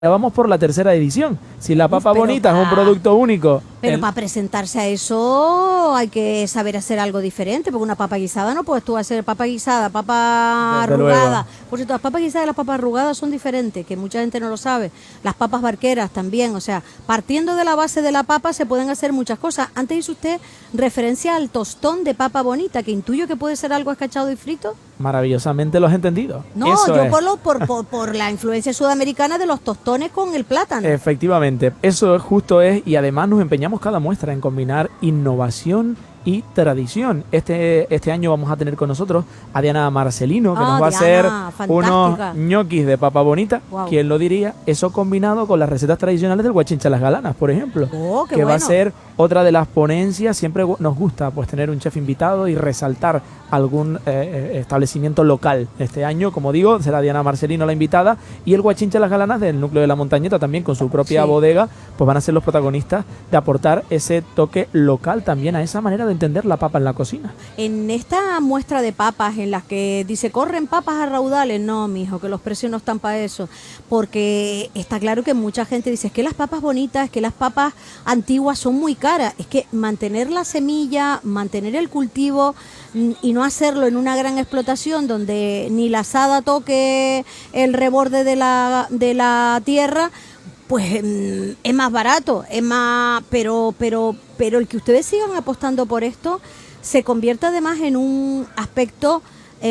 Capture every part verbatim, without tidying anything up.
vamos por la tercera edición. Si la papa Uf, bonita pa... es un producto único. Pero el... para presentarse a eso hay que saber hacer algo diferente, porque una papa guisada no puedes tú hacer papa guisada, papa Desde arrugada. luego. Por cierto, las papas guisadas y las papas arrugadas son diferentes, que mucha gente no lo sabe. Las papas barqueras también, o sea, partiendo de la base de la papa se pueden hacer muchas cosas. Antes hizo usted referencia al tostón de papa bonita, que intuyo que puede ser algo escachado y frito. Maravillosamente lo has entendido. No, eso yo es. por, lo, por, por, por la influencia sudamericana de los tostones con el plátano. Efectivamente, eso es justo es, y además nos empeñamos cada muestra en combinar innovación y tradición. Este, este año vamos a tener con nosotros a Diana Marcelino, que Ah, nos va Diana, a hacer fantástica. unos ñoquis de papa bonita. Wow. ¿Quién lo diría? Eso combinado con las recetas tradicionales del Guachincha Las Galanas, por ejemplo. Oh, qué que va a bueno. ser otra de las ponencias. Siempre nos gusta pues tener un chef invitado y resaltar algún eh, establecimiento local. Este año, como digo, será Diana Marcelino la invitada, y el Guachincha Las Galanas del núcleo de la Montañeta, también con su propia Sí. bodega, pues van a ser los protagonistas de aportar ese toque local también a esa manera de entender la papa en la cocina. En esta muestra de papas en las que dice corren papas a raudales, no, mijo, que los precios no están para eso, porque está claro que mucha gente dice es que las papas bonitas, es que las papas antiguas son muy caras. Es que mantener la semilla, mantener el cultivo mm, y no hacerlo en una gran explotación donde ni la asada toque el reborde de la, de la tierra, pues mm, es más barato, es más, pero, pero, pero el que ustedes sigan apostando por esto se convierte además en un aspecto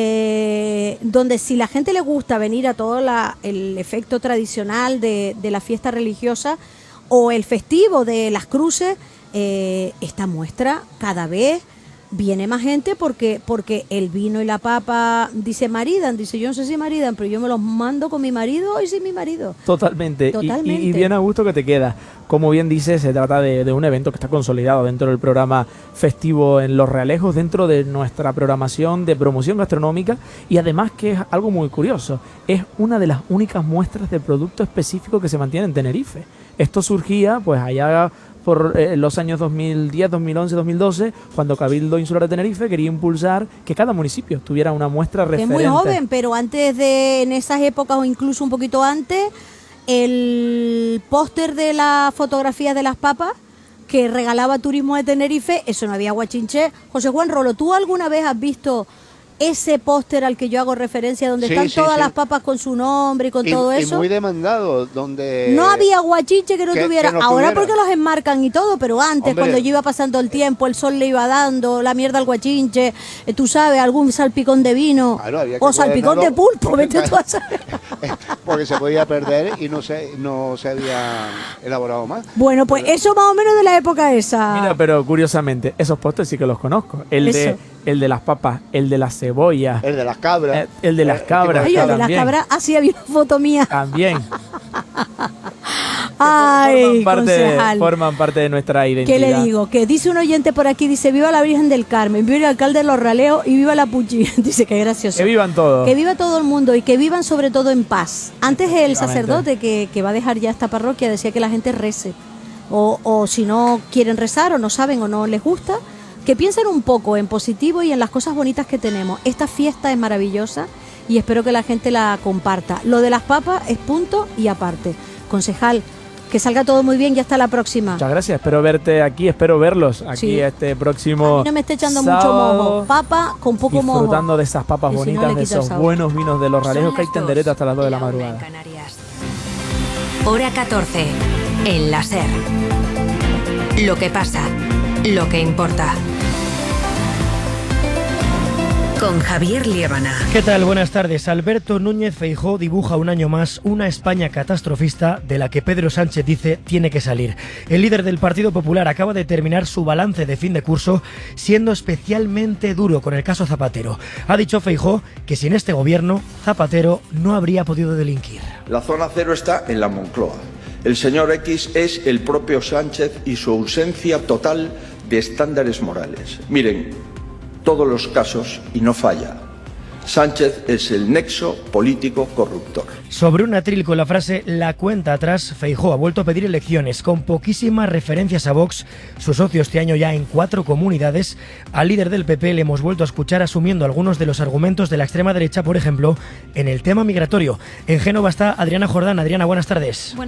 eh, donde si la gente le gusta venir a todo la, el efecto tradicional de, de la fiesta religiosa o el festivo de las cruces, eh, esta muestra cada vez viene más gente porque porque el vino y la papa, dice maridan, dice yo no sé si maridan, pero yo me los mando con mi marido y sin mi marido. Totalmente. Totalmente. Y, y, y bien a gusto que te queda. Como bien dices, se trata de, de un evento que está consolidado dentro del programa festivo en Los Realejos, dentro de nuestra programación de promoción gastronómica, y además que es algo muy curioso, es una de las únicas muestras de producto específico que se mantiene en Tenerife. Esto surgía pues allá por eh, los años dos mil diez, dos mil once, dos mil doce, cuando Cabildo Insular de Tenerife quería impulsar que cada municipio tuviera una muestra Es referente. muy joven, pero antes de, en esas épocas o incluso un poquito antes, el póster de la fotografía de las papas que regalaba Turismo de Tenerife, eso no había guachinché. José Juan Rolo, ¿tú alguna vez has visto ese póster al que yo hago referencia, donde Sí, están sí, todas sí. las papas con su nombre y con Y, todo y eso? muy demandado, donde... No había guachinche que no que- tuviera. que no Ahora tuviera. porque los enmarcan y todo, pero antes, Hombre. cuando yo iba pasando el tiempo, el sol le iba dando, la mierda al guachinche, eh, tú sabes, algún salpicón de vino Claro, había que o salpicón de cuadernarlo, pulpo, porque- vete tú a saber. porque se podía perder y no se, no se había elaborado más. Bueno, pues eso más o menos de la época esa. Mira, pero curiosamente, esos postres sí que los conozco. El Eso. de el de las papas, el de la cebolla, El de las cabras. eh, el de las Eh, cabras. Ay, que el de las también, cabras, ah, sí, había una foto mía. También. Ay, forman, parte de, concejal. forman parte de nuestra identidad. ¿Qué le digo? Que dice un oyente por aquí, dice, viva la Virgen del Carmen, viva el alcalde de Los Raleos y viva la Puchi. Dice que gracioso. Que vivan todos. Que viva todo el mundo y que vivan sobre todo en paz. Antes el Efectivamente. sacerdote que, que va a dejar ya esta parroquia decía que la gente rece. O, o si no quieren rezar o no saben o no les gusta, que piensen un poco en positivo y en las cosas bonitas que tenemos. Esta fiesta es maravillosa y espero que la gente la comparta. Lo de las papas es punto y aparte. Concejal, que salga todo muy bien y hasta la próxima. Muchas gracias, espero verte aquí, espero verlos aquí Sí. este A próximo mí no me esté echando sábado, mucho mojo. Papa con poco mojo. disfrutando de esas papas Y si no, bonitas, le de quita el esos sabor. buenos vinos de Los Ralejos, Son que hay las tendereta dos, hasta las dos de la una en madrugada. Canarias. Hora catorce. En la SER. Lo que pasa, lo que importa. Con Javier Liébana. ¿Qué tal? Buenas tardes. Alberto Núñez Feijóo dibuja un año más una España catastrofista de la que Pedro Sánchez dice tiene que salir. El líder del Partido Popular acaba de terminar su balance de fin de curso siendo especialmente duro con el caso Zapatero. Ha dicho Feijóo que sin este gobierno Zapatero no habría podido delinquir. La zona cero está en la Moncloa. El señor X es el propio Sánchez y su ausencia total de estándares morales. Miren, todos los casos, y no falla, Sánchez es el nexo político corruptor. Sobre un atril con la frase "la cuenta atrás", Feijóo ha vuelto a pedir elecciones, con poquísimas referencias a Vox, su socio este año ya en cuatro comunidades. Al líder del P P le hemos vuelto a escuchar asumiendo algunos de los argumentos de la extrema derecha, por ejemplo, en el tema migratorio. En Génova está Adriana Jordán. Adriana, buenas tardes.